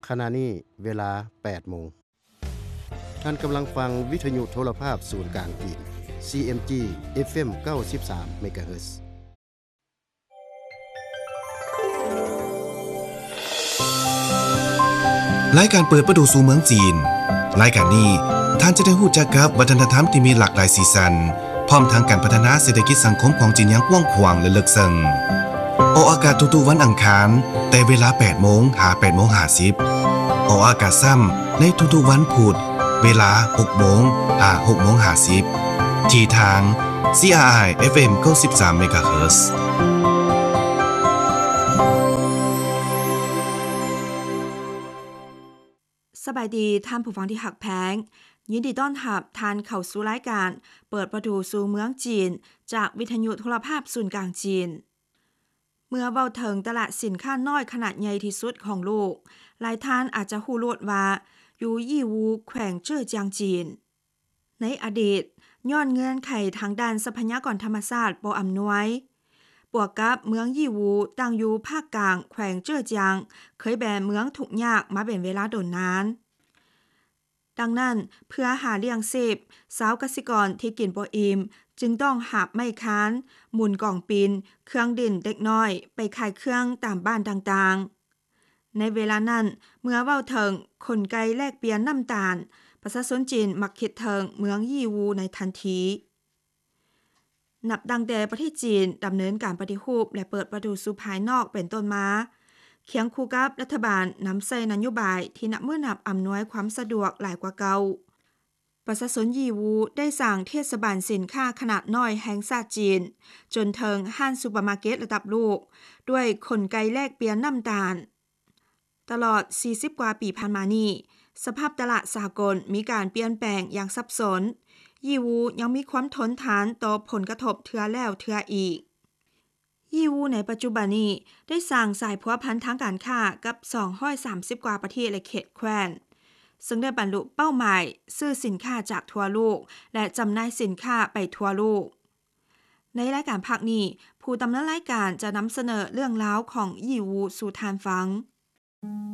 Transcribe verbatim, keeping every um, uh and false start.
ขณะนี้เวลา แปดโมงท่านกำลังฟังวิทยุโทรภาพศูนย์กลางจีน ซี เอ็ม จี เอฟ เอ็ม เก้าสิบสาม เมกะเฮิรตซ์รายการเปิดประตูสู่เมืองจีนรายการนี้ท่านจะได้รู้จักกับวัฒนธรรมที่มีหลากหลายสีสันพร้อมทั้งการพัฒนาเศรษฐกิจสังคมของจีนอย่างกว้างขวางและลึกซึ้งออกอากาศทุกๆวันอังคารแต่เวลา แปดโมง หา แปดโมงห้าสิบ ออกอากาศซ้ำในทุกๆวันพุธเวลา หกโมง หา หกโมงห้าสิบ ที่ทาง ซี อาร์ ไอ เอฟ เอ็ม เก้าสิบสาม เมกะเฮิรตซ์สบายดีท่านผู้ฟังที่หักแพงยินดีต้อนรับท่านเข้าสู่รายการเปิดประตูสู่เมืองจีนจากวิทยุโทรภาพศูนย์กลางจีนเมื่อเว้าถึงตลาดสินค้าน้อยขนาดใหญ่ที่สุดของโลกหลายท่านอาจจะฮู้โลดว่าอยู่ยี่วูแขวงเจ้อเจียงจีนในอดีตย้อนเงื่อนไขทางด้านทรัพยากรธรรมชาติบ่อำนวยบวกกับเมืองยี่วูตั้งอยู่ภาคกลางแขวงเจ้อเจียงเคยแบนเมืองทุกยากมาเป็นเวลาโดนนานดังนั้นเพื่อหาเลี้ยงชีพชาวเกษตรกรที่กินบ่อิ่มจึงต้องหาบไม้ค้านหมุนกล่องปินเครื่องดินเด็กน้อยไปขายเครื่องตามบ้านต่างๆในเวลานั้นเมื่อเว้าถึงคนไกลแลกเปลี่ยนน้ำตาลประชาชนจีนมักคิดถึงเมืองยี่วูในทันทีนับตั้งแต่ประเทศจีนดำเนินการปฏิรูปและเปิดประตูสู่ภายนอกเป็นต้นมาเคียงคู่กับรัฐบาลนำใส่นโยบายที่นับมือนับอำนวยความสะดวกหลายกว่าเก่าประชาชนยี่วูได้สร้างเทศบาลสินค้าขนาดน้อยแห่งชาติจีนจนถึงห้างซูเปอร์มาร์เก็ตระดับโลกด้วยคนไกลแลกเปลี่ยนน้ำตาลตลอดสี่สิบกว่าปีผ่านมานี้สภาพตลาดสากลมีการเปลี่ยนแปลงอย่างซับซ้อนยี่วูยังมีความทนทานต่อผลกระทบเทื่อแล้วเทื่ออีกยี่วูในปัจจุบันนี้ได้สร้างสายพัวพันทางการค้ากับสองร้อยสามสิบกว่าประเทศและเขตแคว้นซึ่งได้บรรลุเป้าหมายซื้อสินค้าจากทั่วโลกและจำหน่ายสินค้าไปทั่วโลกในรายการภาคนี้ผู้ดำเนินรายการจะนำเสนอเรื่องราวของยี่วูสู่ทานฟัง